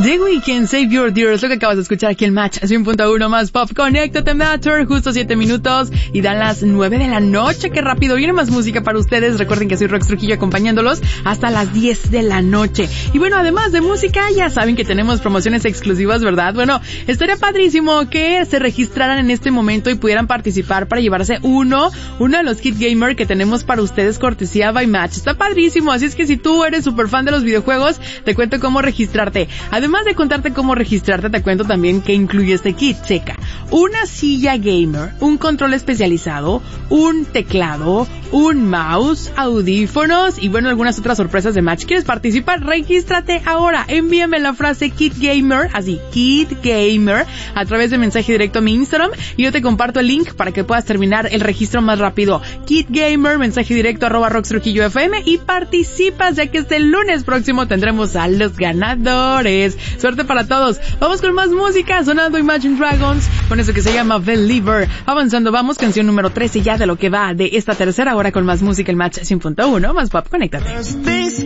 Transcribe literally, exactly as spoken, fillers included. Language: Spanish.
The Weeknd, Save Your Tears, lo que acabas de escuchar aquí en Match cien punto uno más Pop. Conéctate, Matter, justo siete minutos y dan las nueve de la noche. Qué rápido, viene más música para ustedes. Recuerden que soy Rox Trujillo acompañándolos hasta las diez de la noche. Y bueno, además de música, ya saben que tenemos promociones exclusivas, ¿verdad? Bueno, estaría padrísimo que se registraran en este momento y pudieran participar para llevarse uno, uno de los Kit Gamer que tenemos para ustedes, cortesía by Match. Está padrísimo, así es que si tú eres súper fan de los videojuegos, te cuento cómo registrarte. Además de contarte cómo registrarte, te cuento también qué incluye este kit. Checa: una silla gamer, un control especializado, un teclado, un mouse, audífonos y bueno, algunas otras sorpresas de Match. ¿Quieres participar? Regístrate ahora. Envíame la frase Kit Gamer, así, Kit Gamer, a través de mensaje directo a mi Instagram y yo te comparto el link para que puedas terminar el registro más rápido. Kit Gamer, mensaje directo arroba Rox Trujillo F M y participas, ya que este lunes próximo tendremos a los ganadores. Suerte para todos. Vamos con más música, sonando Imagine Dragons, con eso que se llama Believer. Avanzando, vamos, canción número trece ya de lo que va de esta tercera hora con más música en Match cien punto uno más Pop. Conéctate.